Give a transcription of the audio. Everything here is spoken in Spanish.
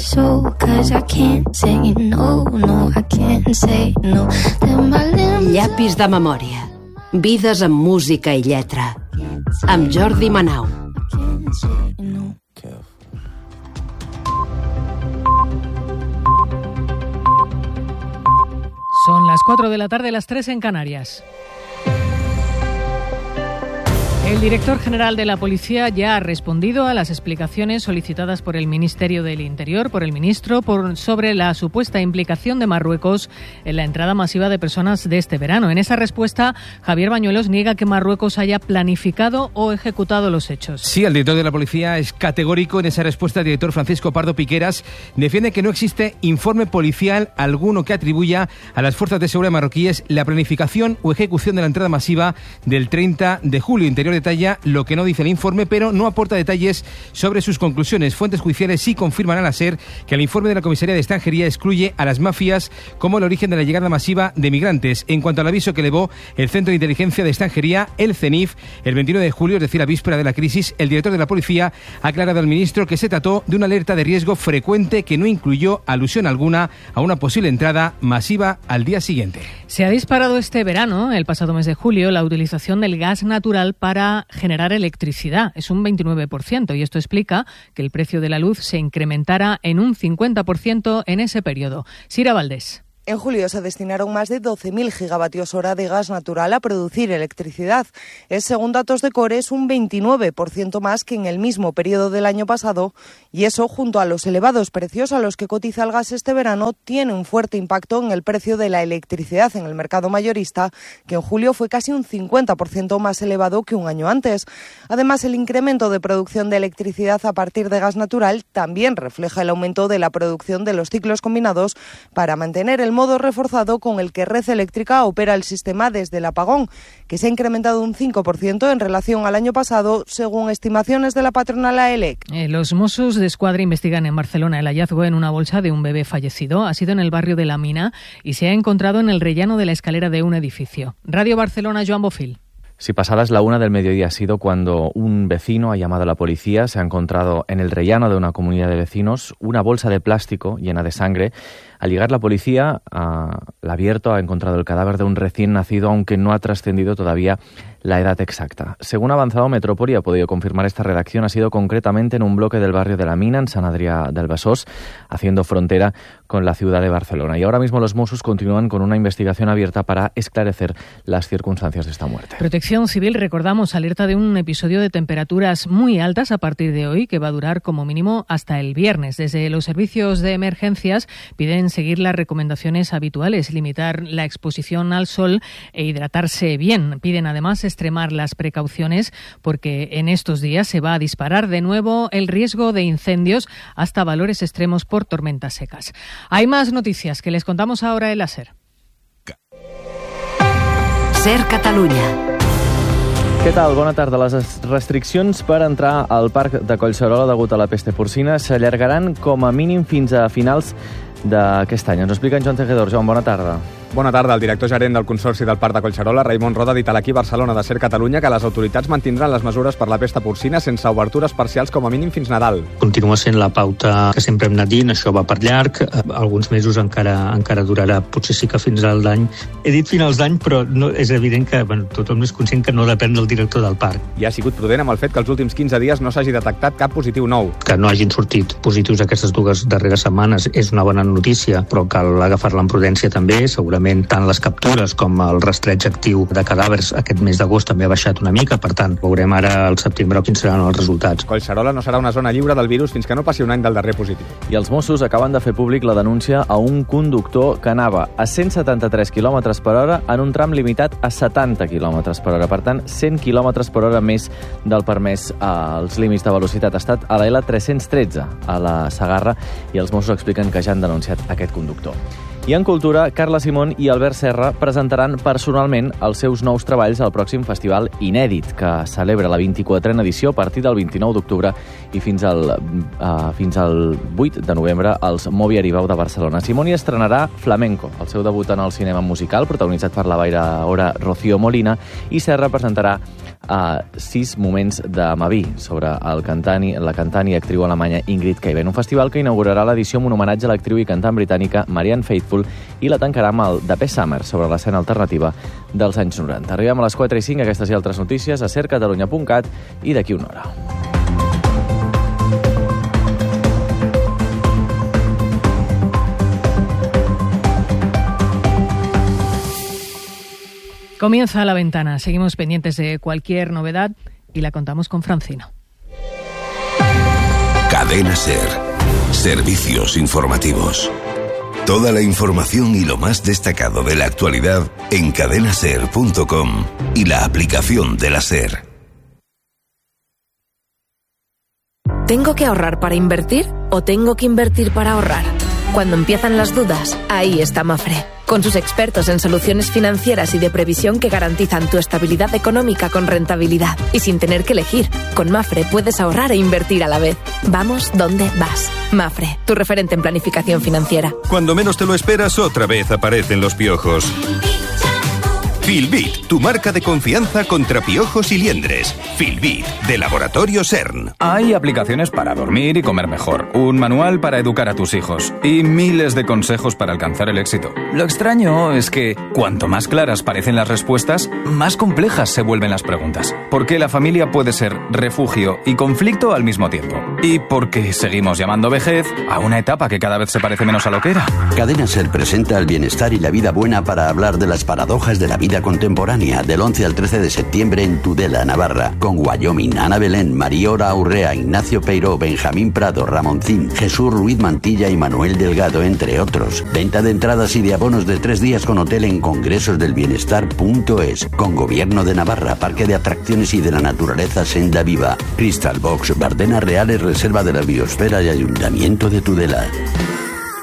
soul, 'cause I can't say no, no, I can't say no. Llapis de memòria. Vides amb música i lletra. Amb Jordi Manau. Son las 4 de la tarde, las 3 en Canarias. El director general de la Policía ya ha respondido a las explicaciones solicitadas por el Ministerio del Interior, por el ministro, sobre la supuesta implicación de Marruecos en la entrada masiva de personas de este verano. En esa respuesta, Javier Bañuelos niega que Marruecos haya planificado o ejecutado los hechos. Sí, el director de la Policía es categórico en esa respuesta. El director Francisco Pardo Piqueras defiende que no existe informe policial alguno que atribuya a las fuerzas de seguridad marroquíes la planificación o ejecución de la entrada masiva del 30 de julio. Interior detalla lo que no dice el informe, pero no aporta detalles sobre sus conclusiones. Fuentes judiciales sí confirman a la SER que el informe de la Comisaría de Extranjería excluye a las mafias como el origen de la llegada masiva de migrantes. En cuanto al aviso que elevó el Centro de Inteligencia de Extranjería, el CENIF, el 21 de julio, es decir, a víspera de la crisis, el director de la Policía ha aclarado al ministro que se trató de una alerta de riesgo frecuente que no incluyó alusión alguna a una posible entrada masiva al día siguiente. Se ha disparado este verano, el pasado mes de julio, la utilización del gas natural para generar electricidad. Es un 29% y esto explica que el precio de la luz se incrementara en un 50% en ese periodo. Sira Valdés. En julio se destinaron más de 12.000 gigavatios hora de gas natural a producir electricidad. Es, según datos de Cores, un 29% más que en el mismo periodo del año pasado, y eso, junto a los elevados precios a los que cotiza el gas este verano, tiene un fuerte impacto en el precio de la electricidad en el mercado mayorista, que en julio fue casi un 50% más elevado que un año antes. Además, el incremento de producción de electricidad a partir de gas natural también refleja el aumento de la producción de los ciclos combinados para mantener el modo reforzado con el que Red Eléctrica opera el sistema desde el apagón, que se ha incrementado un 5% en relación al año pasado, según estimaciones de la patronal AELEC. Los Mossos d'Esquadra investigan en Barcelona el hallazgo en una bolsa de un bebé fallecido. Ha sido en el barrio de La Mina y se ha encontrado en el rellano de la escalera de un edificio. Radio Barcelona, Joan Bofil. Si pasadas la 1 del mediodía ha sido cuando un vecino ha llamado a la policía. Se ha encontrado en el rellano de una comunidad de vecinos una bolsa de plástico llena de sangre. Al llegar la policía, la ha abierto, ha encontrado el cadáver de un recién nacido, aunque no ha trascendido todavía la edad exacta. Según ha avanzado Metrópoli, ha podido confirmar esta redacción, ha sido concretamente en un bloque del barrio de La Mina, en Sant Adrià del Besòs, haciendo frontera con la ciudad de Barcelona. Y ahora mismo los Mossos continúan con una investigación abierta para esclarecer las circunstancias de esta muerte. Protección Civil, recordamos, alerta de un episodio de temperaturas muy altas a partir de hoy, que va a durar como mínimo hasta el viernes. Desde los servicios de emergencias piden seguir las recomendaciones habituales, limitar la exposición al sol e hidratarse bien. Piden además extremar las precauciones porque en estos días se va a disparar de nuevo el riesgo de incendios hasta valores extremos por tormentas secas. Hay más noticias que les contamos ahora en la SER. SER Catalunya. Què tal? Bona tarda. Les restriccions per entrar al parc de Collserola degut a la peste porcina s'allargaran com a mínim fins a finals d'aquest any. Ens ho explica en Joan Tejedor. Joan, bona tarda. Bona tarda. El director gerent del Consorci del Parc de Collserola, Raimon Roda, ha dit a l'Equip Barcelona de SER Catalunya que les autoritats mantindran les mesures per la pesta porcina sense obertures parcials com a mínim fins Nadal. Continua sent la pauta que sempre hem anat dient, això va per llarg, alguns mesos encara durarà, potser sí que fins al d'any. He dit finals d'any, però no, és evident que tothom és conscient que no depèn del director del parc. I ha sigut prudent amb el fet que els últims 15 dies no s'hagi detectat cap positiu nou. Que no hagin sortit positius aquestes dues darreres setmanes és una bona notícia, però cal agafar-la amb prudència també. Segurament tant les captures com el rastreig actiu de cadàvers aquest mes d'agost també ha baixat una mica, per tant, veurem ara al setembre quins seran els resultats. Collserola no serà una zona lliure del virus fins que no passi un any del darrer positiu. I els Mossos acaben de fer públic la denúncia a un conductor que anava a 173 km per hora en un tram limitat a 70 km per hora. Per tant, 100 km per hora més del permès als límits de velocitat. Ha estat a la L313 a la Segarra i els Mossos expliquen que ja han denunciat aquest conductor. I en cultura, Carla Simón i Albert Serra presentaran personalment els seus nous treballs al pròxim festival Inèdit, que celebra la 24a edició a partir del 29 d'octubre i fins al 8 de novembre als Movi Aribau de Barcelona. Simón hi estrenarà Flamenco, el seu debut en el cinema musical, protagonitzat per la bailaora Rocío Molina, i Serra presentarà 6 moments de Maví, sobre la cantant i actriu alemanya Ingrid Keiben, un festival que inaugurarà l'edició amb un homenatge a l'actriu i cantant britànica Marianne Faithfull i la tancarà amb el The Best Summer, sobre l'escena alternativa dels anys 90. Arribem a les 4:05, aquestes i altres notícies a sercatalunya.cat i d'aquí una hora. Comienza La Ventana. Seguimos pendientes de cualquier novedad y la contamos con Francino. Cadena SER. Servicios informativos. Toda la información y lo más destacado de la actualidad en cadenaser.com y la aplicación de la SER. ¿Tengo que ahorrar para invertir o tengo que invertir para ahorrar? Cuando empiezan las dudas, ahí está Mafre, con sus expertos en soluciones financieras y de previsión que garantizan tu estabilidad económica con rentabilidad y sin tener que elegir. Con Mafre puedes ahorrar e invertir a la vez. Vamos donde vas. Mafre, tu referente en planificación financiera. Cuando menos te lo esperas, otra vez aparecen los piojos. Filbit, tu marca de confianza contra piojos y liendres. Filbit, de Laboratorio CERN. Hay aplicaciones para dormir y comer mejor, un manual para educar a tus hijos y miles de consejos para alcanzar el éxito. Lo extraño es que cuanto más claras parecen las respuestas, más complejas se vuelven las preguntas. Porque la familia puede ser refugio y conflicto al mismo tiempo. Y porque seguimos llamando vejez a una etapa que cada vez se parece menos a lo que era. Cadena SER presenta el bienestar y la vida buena para hablar de las paradojas de la vida contemporánea, del 11 al 13 de septiembre en Tudela, Navarra, con Wyoming, Ana Belén, Mariora Urrea, Ignacio Peiró, Benjamín Prado, Ramoncín, Jesús Ruiz Mantilla y Manuel Delgado, entre otros. Venta de entradas y de abonos de 3 días con hotel en congresosdelbienestar.es, con Gobierno de Navarra, Parque de Atracciones y de la Naturaleza Senda Viva, Crystal Box, Bardenas Reales, Reserva de la Biosfera y Ayuntamiento de Tudela.